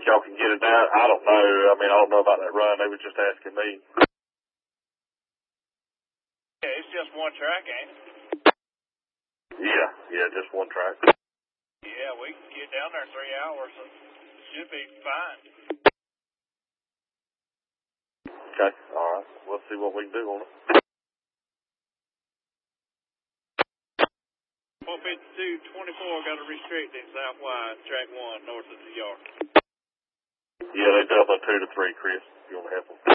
think y'all can get it down? I don't know. I mean, I don't know about that run. They were just asking me. Yeah, it's just one track, ain't it? Yeah, just one track. Yeah, we can get down there in 3 hours. So it should be fine. Okay, all right. We'll see what we can do on it. 452-24 got a restricting southwide, track 1, north of the yard. Yeah, they double 2 to 3, Chris. If you want to help them.